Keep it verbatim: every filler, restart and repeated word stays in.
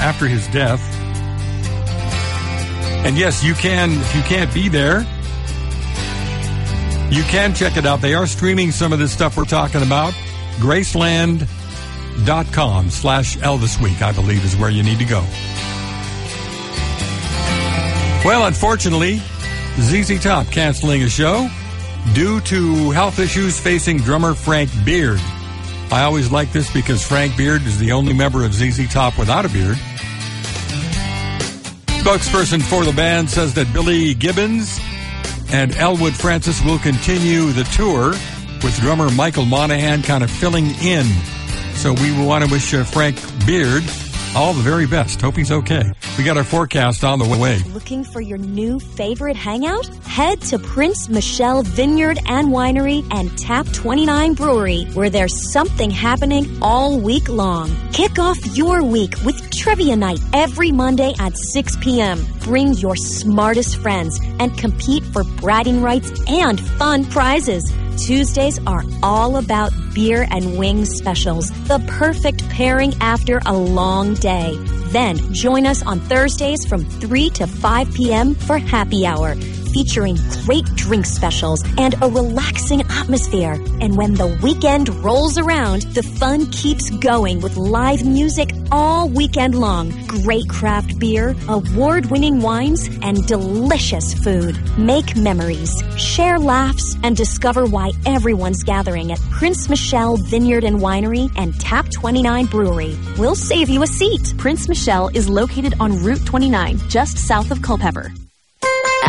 after his death. And yes, you can, if you can't be there, you can check it out. They are streaming some of this stuff we're talking about. Graceland dot com slash Elvis Week, I believe, is where you need to go. Well, unfortunately, Z Z Top canceling a show due to health issues facing drummer Frank Beard. I always like this because Frank Beard is the only member of Z Z Top without a beard. Spokesperson for the band says that Billy Gibbons and Elwood Francis will continue the tour with drummer Michael Monahan kind of filling in. So we want to wish uh, Frank Beard all the very best. Hope he's okay. We got our forecast on the way. Looking for your new favorite hangout? Head to Prince Michelle Vineyard and Winery and Tap twenty-nine Brewery, where there's something happening all week long. Kick off your week with Trivia Night every Monday at six p.m. Bring your smartest friends and compete for bragging rights and fun prizes. Tuesdays are all about beer and wings specials, the perfect pairing after a long day. Then join us on Thursdays from three to five p.m. for happy hour, featuring great drink specials and a relaxing atmosphere. And when the weekend rolls around, the fun keeps going with live music all weekend long, great craft beer, award-winning wines, and delicious food. Make memories, share laughs, and discover why everyone's gathering at Prince Michelle Vineyard and Winery and Tap twenty-nine Brewery. We'll save you a seat. Prince Michelle is located on Route twenty-nine, just south of Culpeper.